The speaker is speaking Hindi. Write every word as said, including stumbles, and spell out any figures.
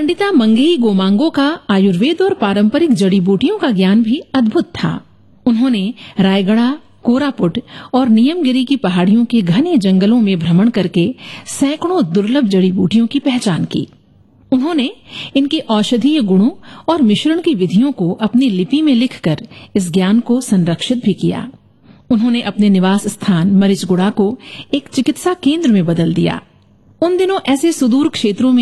पंडिता मंगई गोमांगो का आयुर्वेद और पारंपरिक जड़ी बूटियों का ज्ञान भी अद्भुत था। उन्होंने रायगढ़, कोरापुट और नियमगिरी की पहाड़ियों के घने जंगलों में भ्रमण करके सैकड़ों दुर्लभ जड़ी बूटियों की पहचान की। उन्होंने इनके औषधीय गुणों और मिश्रण की विधियों को अपनी लिपि में लिखकर इस ज्ञान को संरक्षित भी किया। उन्होंने अपने निवास स्थान मरिचगुड़ा को एक चिकित्सा केंद्र में बदल दिया। उन दिनों ऐसे सुदूर क्षेत्रों में